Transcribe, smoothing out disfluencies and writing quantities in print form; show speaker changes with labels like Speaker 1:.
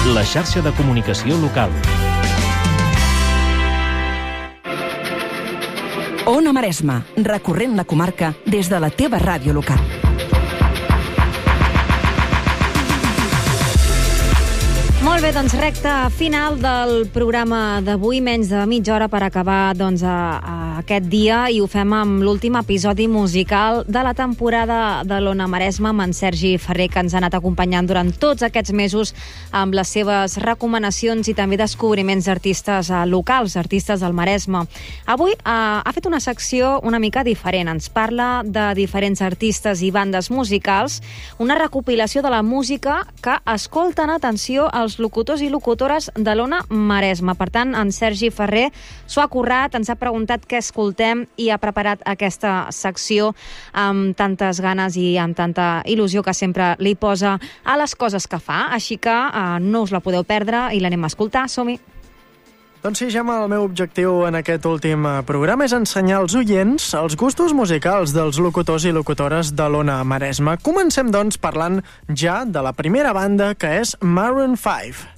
Speaker 1: la xarxa de comunicació local.
Speaker 2: Ona Maresma, recorrent la comarca des de la teva ràdio local.
Speaker 3: Molt bé, doncs recta final del programa d'avui, menys de mitja hora per acabar aquest dia, i ho fem amb l'últim episodi musical de la temporada de l'Ona Maresma amb en Sergi Ferrer, que ens ha anat acompanyant durant tots aquests mesos amb les seves recomanacions i també descobriments d'artistes locals, artistes del Maresme. Avui ha fet una secció una mica diferent, ens parla de diferents artistes i bandes musicals, una recopilació de la música que escolten, atenció, els locutors i locutores de l'Ona Maresma. Per tant, en Sergi Ferrer s'ho ha currat, ens ha preguntat què escoltem i ha preparat aquesta secció amb tantes ganes i amb tanta il·lusió que sempre li posa a les coses que fa. Així que no us la podeu perdre i l'anem a escoltar. Som-hi!
Speaker 4: Doncs sí, Gemma, el meu objectiu en aquest últim programa és ensenyar als oients els gustos musicals dels locutors i locutores de l'Ona Maresma. Comencem, doncs, parlant ja de la primera banda, que és Maroon 5.